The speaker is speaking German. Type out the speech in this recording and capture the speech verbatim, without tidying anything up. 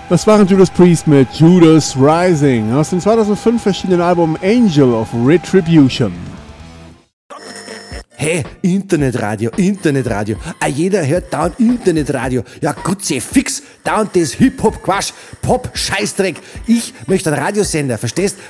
Das waren Judas Priest mit Judas Rising aus dem zweitausendfünf erschienenen Album Angel of Retribution. Hey, Internetradio, Internetradio. Ah, jeder hört dauernd Internetradio. Ja, Gott sei fix. Dauernd das Hip-Hop-Quatsch, Pop-Scheißdreck. Ich möchte einen Radiosender, verstehst?